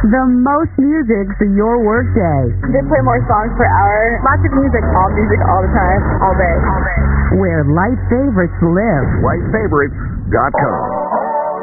The most music for your workday. They play more songs per hour. Lots of music all the time, all day. Where light favorites live. LightFavorites.com.